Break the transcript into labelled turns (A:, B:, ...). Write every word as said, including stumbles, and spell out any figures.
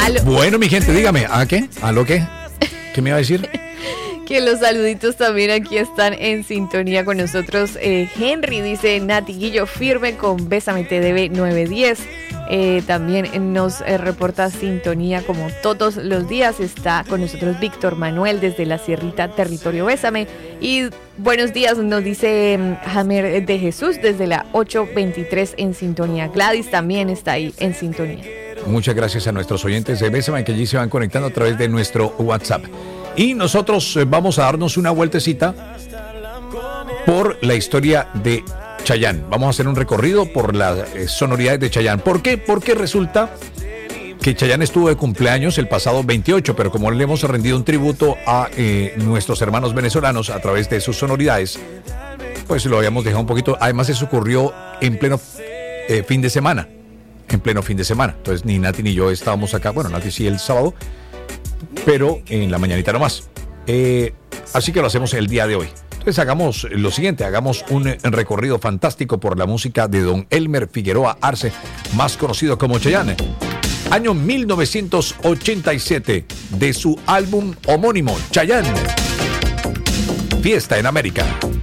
A: Aló.
B: Bueno, mi gente, dígame, ¿a qué? ¿A lo qué? ¿Qué me iba a decir?
A: Que los saluditos también aquí están en sintonía con nosotros. Eh, Henry dice, Nati Guillo firme con Bésame T D B nueve diez. Eh, también nos eh, reporta sintonía como todos los días. Está con nosotros Víctor Manuel desde la Sierrita, territorio Bésame. Y buenos días nos dice um, Jamer de Jesús desde la ocho veintitrés en sintonía. Gladys también está ahí en sintonía.
B: Muchas gracias a nuestros oyentes de Bésame que allí se van conectando a través de nuestro WhatsApp. Y nosotros vamos a darnos una vueltecita por la historia de Chayanne. Vamos a hacer un recorrido por las eh, sonoridades de Chayanne. ¿Por qué? Porque resulta que Chayanne estuvo de cumpleaños el pasado veintiocho, pero como le hemos rendido un tributo a eh, nuestros hermanos venezolanos a través de sus sonoridades, pues lo habíamos dejado un poquito. Además, eso ocurrió en pleno eh, fin de semana. En pleno fin de semana. Entonces, ni Nati ni yo estábamos acá. Bueno, Nati sí el sábado, pero en la mañanita nomás. Eh, así que lo hacemos el día de hoy. Entonces hagamos lo siguiente, hagamos un recorrido fantástico por la música de don Elmer Figueroa Arce, más conocido como Chayanne. Año mil novecientos ochenta y siete, de su álbum homónimo, Chayanne. Fiesta en América.